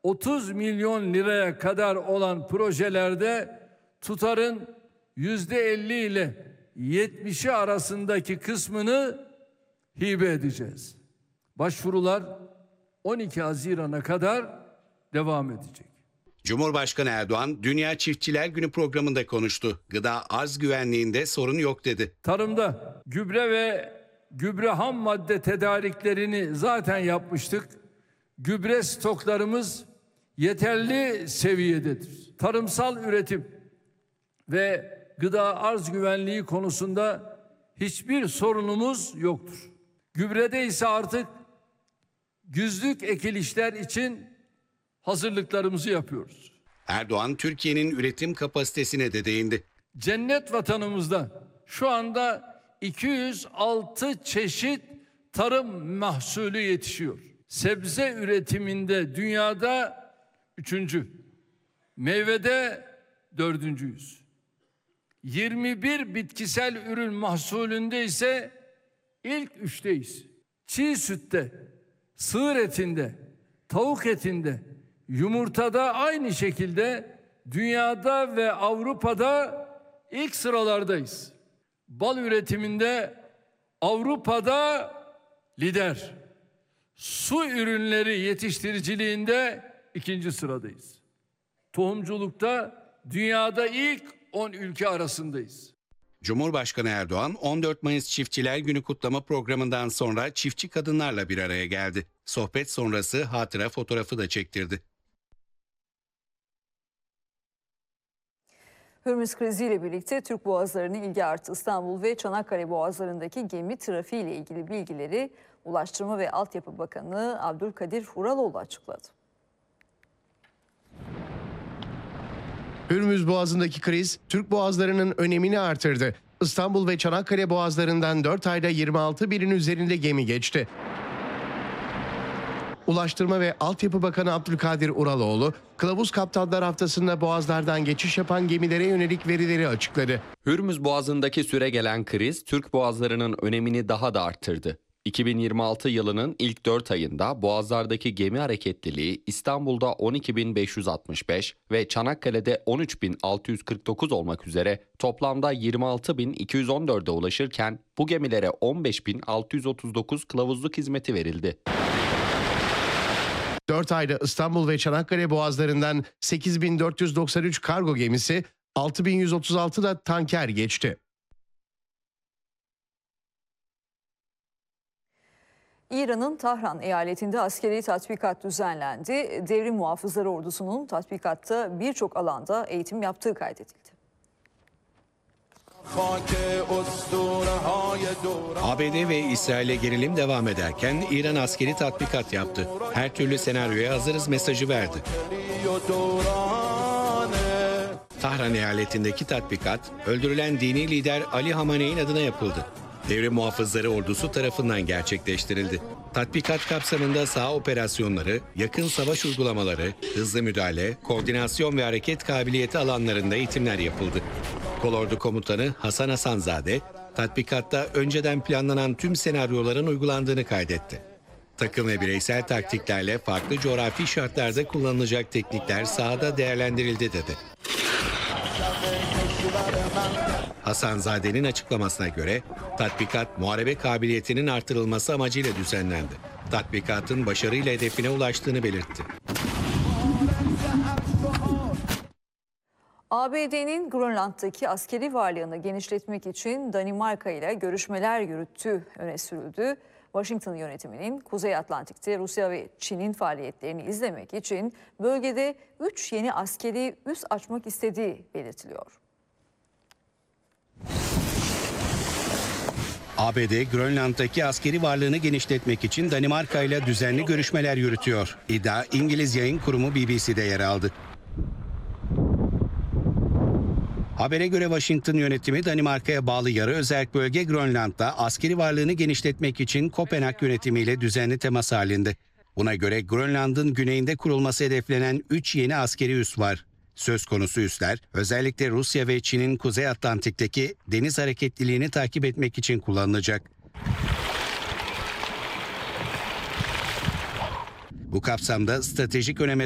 30 milyon liraya kadar olan projelerde tutarın %50 ile 70'i arasındaki kısmını hibe edeceğiz. Başvurular 12 Haziran'a kadar devam edecek. Cumhurbaşkanı Erdoğan, Dünya Çiftçiler Günü programında konuştu. Gıda arz güvenliğinde sorun yok dedi. Tarımda gübre ve gübre ham madde tedariklerini zaten yapmıştık. Gübre stoklarımız yeterli seviyededir. Tarımsal üretim ve gıda arz güvenliği konusunda hiçbir sorunumuz yoktur. Gübrede ise artık güzlük ekilişler için hazırlıklarımızı yapıyoruz. Erdoğan, Türkiye'nin üretim kapasitesine de değindi. Cennet vatanımızda şu anda 206 çeşit tarım mahsulü yetişiyor. Sebze üretiminde dünyada 3. Meyvede 4.'yüz. 21 bitkisel ürün mahsulünde ise ilk 3'teyiz. Çiğ sütte, sığır etinde, tavuk etinde, yumurtada aynı şekilde dünyada ve Avrupa'da ilk sıralardayız. Bal üretiminde Avrupa'da lider. Su ürünleri yetiştiriciliğinde 2. sıradayız. Tohumculukta dünyada ilk 10 ülke arasındayız. Cumhurbaşkanı Erdoğan, 14 Mayıs Çiftçiler Günü kutlama programından sonra çiftçi kadınlarla bir araya geldi. Sohbet sonrası hatıra fotoğrafı da çektirdi. Hürmüz kriziyle birlikte Türk boğazlarına ilgi arttı. İstanbul ve Çanakkale boğazlarındaki gemi trafiğiyle ilgili bilgileri Ulaştırma ve Altyapı Bakanı Abdülkadir Uraloğlu açıkladı. Hürmüz Boğazı'ndaki kriz Türk boğazlarının önemini artırdı. İstanbul ve Çanakkale boğazlarından 4 ayda 26 binin üzerinde gemi geçti. Ulaştırma ve Altyapı Bakanı Abdülkadir Uraloğlu, Kılavuz Kaptanlar Haftası'nda boğazlardan geçiş yapan gemilere yönelik verileri açıkladı. Hürmüz Boğazı'ndaki süregelen kriz Türk boğazlarının önemini daha da arttırdı. 2026 yılının ilk 4 ayında boğazlardaki gemi hareketliliği İstanbul'da 12.565 ve Çanakkale'de 13.649 olmak üzere toplamda 26.214'e ulaşırken bu gemilere 15.639 kılavuzluk hizmeti verildi. 4 ayda İstanbul ve Çanakkale boğazlarından 8.493 kargo gemisi, 6.136 da tanker geçti. İran'ın Tahran eyaletinde askeri tatbikat düzenlendi. Devrim Muhafızları Ordusu'nun tatbikatta birçok alanda eğitim yaptığı kaydedildi. ABD ve İsrail'e gerilim devam ederken İran askeri tatbikat yaptı. Her türlü senaryoya hazırız mesajı verdi. Tahran eyaletindeki tatbikat, öldürülen dini lider Ali Hamaney'in adına yapıldı. Devrim Muhafızları Ordusu tarafından gerçekleştirildi. Tatbikat kapsamında saha operasyonları, yakın savaş uygulamaları, hızlı müdahale, koordinasyon ve hareket kabiliyeti alanlarında eğitimler yapıldı. Kolordu Komutanı Hasan Hasanzade, tatbikatta önceden planlanan tüm senaryoların uygulandığını kaydetti. Takım ve bireysel taktiklerle farklı coğrafi şartlarda kullanılacak teknikler sahada değerlendirildi dedi. Hasanzade'nin açıklamasına göre tatbikat muharebe kabiliyetinin artırılması amacıyla düzenlendi. Tatbikatın başarıyla hedefine ulaştığını belirtti. ABD'nin Grönland'daki askeri varlığını genişletmek için Danimarka ile görüşmeler yürüttüğü öne sürüldü. Washington yönetiminin Kuzey Atlantik'te Rusya ve Çin'in faaliyetlerini izlemek için bölgede 3 yeni askeri üs açmak istediği belirtiliyor. ABD, Grönland'daki askeri varlığını genişletmek için Danimarka ile düzenli görüşmeler yürütüyor. İddia İngiliz yayın kurumu BBC'de yer aldı. Habere göre Washington yönetimi Danimarka'ya bağlı yarı özerk bölge Grönland'da askeri varlığını genişletmek için Kopenhag yönetimiyle düzenli temas halinde. Buna göre Grönland'ın güneyinde kurulması hedeflenen 3 yeni askeri üs var. Söz konusu üsler özellikle Rusya ve Çin'in Kuzey Atlantik'teki deniz hareketliliğini takip etmek için kullanılacak. Bu kapsamda stratejik öneme